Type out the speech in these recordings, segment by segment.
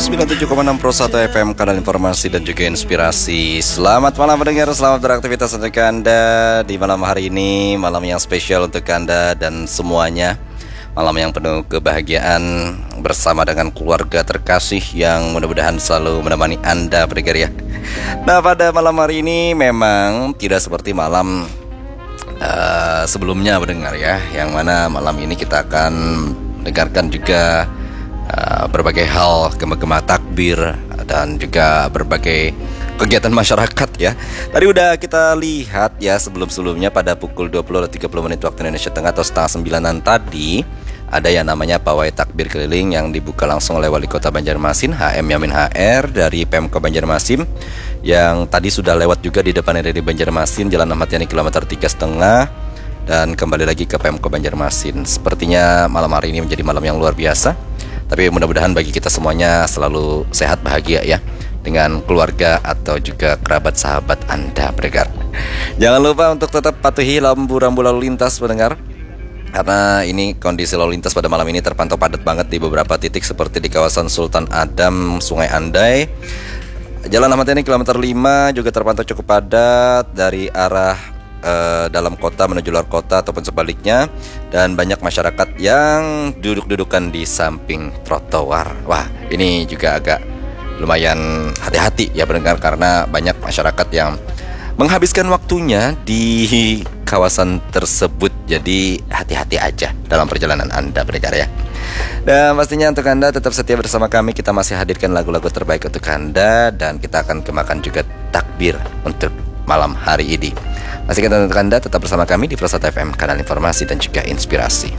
97,6 Pro 1 FM, kanal informasi dan juga inspirasi. Selamat malam pendengar, selamat beraktivitas untuk Anda di malam hari ini. Malam yang spesial untuk Anda dan semuanya. Malam yang penuh kebahagiaan bersama dengan keluarga terkasih yang mudah-mudahan selalu menemani Anda pendengar ya. Nah, pada malam hari ini memang tidak seperti malam sebelumnya pendengar ya, yang mana malam ini kita akan dengarkan juga berbagai hal, gema-gema takbir dan juga berbagai kegiatan masyarakat ya. Tadi udah kita lihat ya sebelum-sebelumnya pada pukul 20.30 waktu Indonesia Tengah atau setengah 9-an tadi, ada yang namanya pawai takbir keliling yang dibuka langsung oleh Wali Kota Banjarmasin HM Yamin HR dari Pemko Banjarmasin, yang tadi sudah lewat juga di depan dari Banjarmasin Jalan Ahmad Yani kilometer 3,5 dan kembali lagi ke Pemko Banjarmasin. Sepertinya malam hari ini menjadi malam yang luar biasa. Tapi mudah-mudahan bagi kita semuanya selalu sehat bahagia ya, dengan keluarga atau juga kerabat sahabat Anda pendengar. Jangan lupa untuk tetap patuhi rambu-rambu lalu lintas pendengar, karena ini kondisi lalu lintas pada malam ini terpantau padat banget di beberapa titik seperti di kawasan Sultan Adam, Sungai Andai, Jalan Ahmad Yani kilometer 5 juga terpantau cukup padat dari arah dalam kota menuju luar kota ataupun sebaliknya, dan banyak masyarakat yang duduk-dudukan di samping trotoar. Wah, ini juga agak lumayan hati-hati ya pendengar, karena banyak masyarakat yang menghabiskan waktunya di kawasan tersebut. Jadi hati-hati aja dalam perjalanan Anda pendengar ya. Dan pastinya untuk Anda tetap setia bersama kami. Kita masih hadirkan lagu-lagu terbaik untuk Anda, dan kita akan kemakan juga takbir untuk malam hari ini. Masih kita untuk Anda tetap bersama kami di Pro 1 FM, kanal informasi dan juga inspirasi.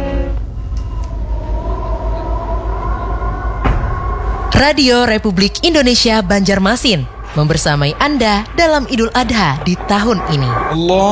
Radio Republik Indonesia Banjarmasin membersamai Anda dalam Idul Adha di tahun ini. Allah